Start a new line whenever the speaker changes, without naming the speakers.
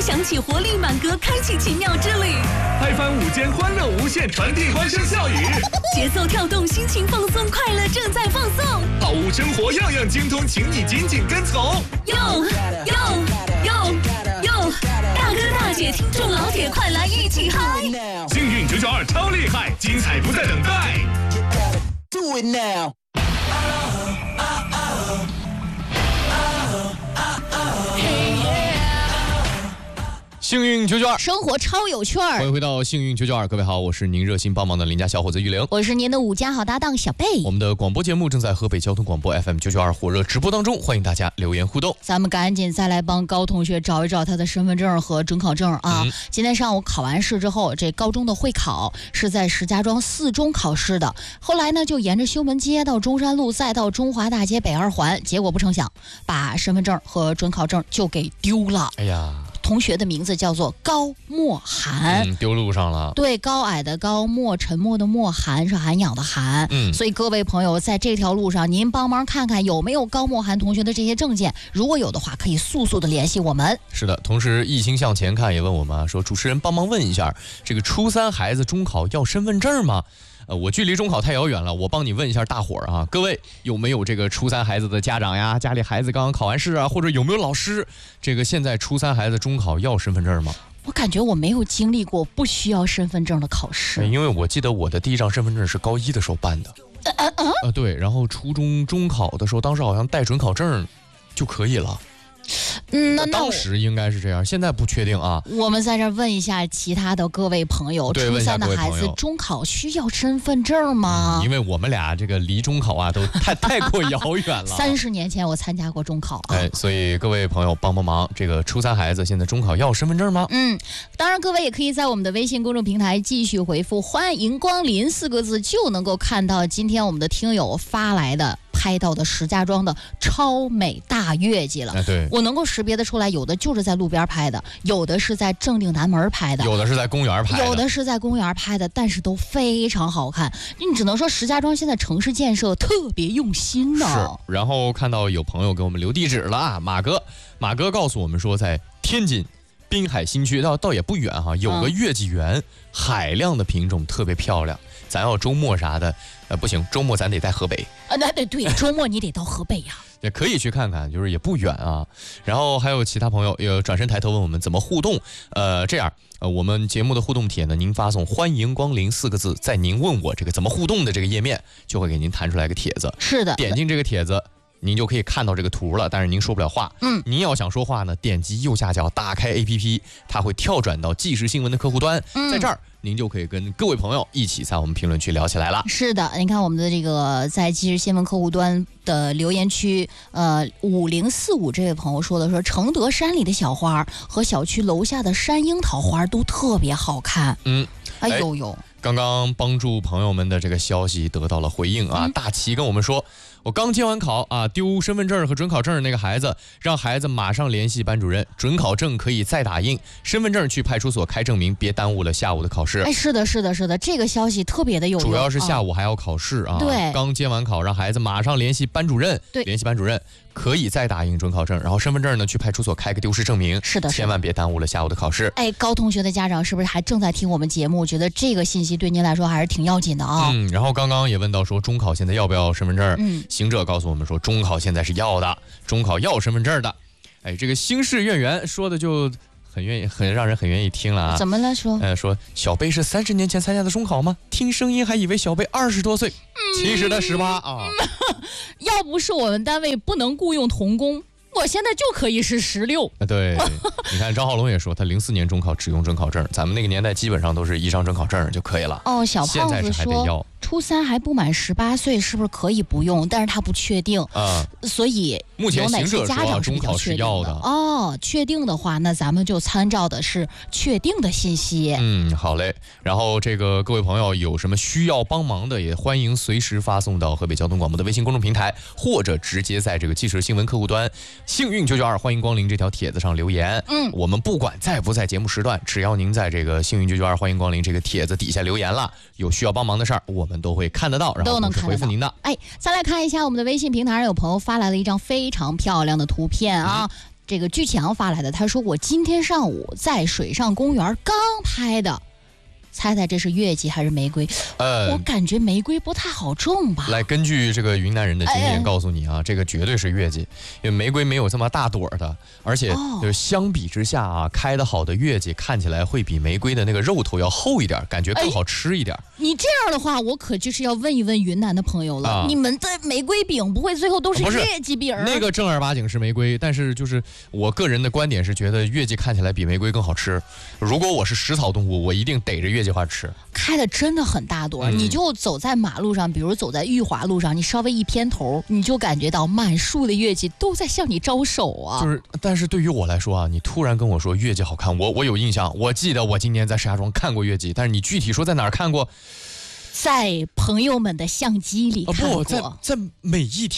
响起活力满格，开启奇妙之旅。
拍翻午间欢乐无限，传递欢声笑语。
节奏跳动，心情放松，快乐正在放送。
好物生活样样精通，请你紧紧跟从。
哟，大哥大姐，听众老铁，快来一起嗨！
幸运992超厉害，精彩不再等待。
Do it now.
幸运992，
生活超有趣儿。
欢迎回到幸运992，各位好，我是您热心帮忙的邻家小伙子玉玲，
我是您的午间好搭档小贝。
我们的广播节目正在河北交通广播 FM992火热直播当中，欢迎大家留言互动。
咱们赶紧再来帮高同学找一找他的身份证和准考证啊！今天上午考完试之后，这高中的会考是在石家庄4中考试的，后来呢就沿着修门街到中山路，再到中华大街北2环，结果不成想把身份证和准考证就给丢了。
哎呀，
同学的名字叫做高墨涵，
丢路上了。
对，高矮的高，墨沉默的墨，涵是涵养的涵。所以各位朋友，在这条路上，您帮忙看看有没有高墨涵同学的这些证件，如果有的话，可以速速的联系我们。
是的，同时一心向前看也问我们说，主持人帮忙问一下，这个初3孩子中考要身份证吗？我距离中考太遥远了，我帮你问一下大伙儿啊，各位有没有这个初3孩子的家长呀？家里孩子刚刚考完试啊，或者有没有老师？这个现在初3孩子中考要身份证吗？
我感觉我没有经历过不需要身份证的考试，
因为我记得我的第一张身份证是高1的时候办的。对，然后初中中考的时候，当时好像带准考证就可以了。那当时应该是这样，现在不确定啊。
我们在这问一下其他的各位朋友，初3的孩子中考需要身份证吗？
因为我们俩这个离中考啊都太过遥远了。
30年前我参加过中考啊。
所以各位朋友帮忙，这个初3孩子现在中考要身份证吗？
当然各位也可以在我们的微信公众平台继续回复欢迎光临4个字，就能够看到今天我们的听友发来的拍到的石家庄的超美大月季了。
对，
我能够识别得出来，有的就是在路边拍的，有的是在正定南门拍的，
有的是在公园拍的，
有的是在公园拍的，但是都非常好看。你只能说石家庄现在城市建设特别用心呢。
是，然后看到有朋友给我们留地址了啊，马哥告诉我们说，在天津滨海新区倒也不远哈，有个月季园，海量的品种特别漂亮。咱要周末啥的，不行，周末咱得在河北。
对，周末你得到河北呀。
也可以去看看，就是也不远啊。然后还有其他朋友也转身抬头问我们怎么互动。这样，我们节目的互动帖呢，您发送欢迎光临4个字，在您问我这个怎么互动的这个页面，就会给您弹出来个帖子。
是的，
点进这个帖子，您就可以看到这个图了，但是您说不了话。您要想说话呢，点击右下角打开 APP， 它会跳转到即时新闻的客户端，在这儿您就可以跟各位朋友一起在我们评论区聊起来了。
是的，你看我们的这个在即时新闻客户端的留言区，5045这位朋友说的，说承德山里的小花和小区楼下的山樱桃花都特别好看。有。
刚刚帮助朋友们的这个消息得到了回应啊！大齐跟我们说，我刚接完考啊，丢身份证和准考证那个孩子，让孩子马上联系班主任，准考证可以再打印，身份证去派出所开证明，别耽误了下午的考试。
是的，这个消息特别的有用，
主要是下午还要考试啊。
对，
刚接完考，让孩子马上联系班主任，联系班主任可以再打印准考证，然后身份证呢去派出所开个丢失证明。
是的，
千万别耽误了下午的考试。
高同学的家长是不是还正在听我们节目？觉得这个信息对您来说还是挺要紧的啊。
然后刚刚也问到说中考现在要不要身份证？行者告诉我们说中考现在是要的，中考要身份证的。这个新式院员说的就很让人很愿意听了啊。
怎么了说？
说小贝是30年前参加的中考吗？听声音还以为小贝20多岁，其实他18啊。
要不是我们单位不能雇佣童工，我现在就可以是16。
对，你看张浩龙也说他04年中考只用准考证，咱们那个年代基本上都是一张准考证就可以了。
小胖子说初3还不满18岁，是不是可以不用？但是他不确定所以
目前行者说中考是要的
确定的话，那咱们就参照的是确定的信息。
好嘞。然后这个各位朋友有什么需要帮忙的，也欢迎随时发送到河北交通广播的微信公众平台，或者直接在这个即时新闻客户端幸运992欢迎光临这条帖子上留言。我们不管在不在节目时段，只要您在这个幸运992欢迎光临这个帖子底下留言了，有需要帮忙的事儿，我们都会看得到，然后回复您的。
再来看一下我们的微信平台上有朋友发来了一张非常漂亮的图片啊。 这个巨强发来的，他说我今天上午在水上公园刚拍的。猜猜这是月季还是玫瑰？我感觉玫瑰不太好种吧。
来，根据这个云南人的经验告诉你啊，这个绝对是月季，因为玫瑰没有这么大朵的，而且就是相比之下啊，开得好的月季看起来会比玫瑰的那个肉头要厚一点，感觉更好吃一点。
你这样的话，我可就是要问一问云南的朋友了，你们的玫瑰饼不会最后都是月季饼？
那个正儿八经是玫瑰，但是就是我个人的观点是觉得月季看起来比玫瑰更好吃。如果我是食草动物，我一定逮着月季花吃。
开的真的很大朵，你就走在马路上，比如走在裕华路上，你稍微一偏头，你就感觉到满树的月季都在向你招手啊。
就是，但是对于我来说啊，你突然跟我说月季好看，我有印象，我记得我今年在石家庄看过月季，但是你具体说在哪儿看过？
在朋友们的相机里看过。
在每一天。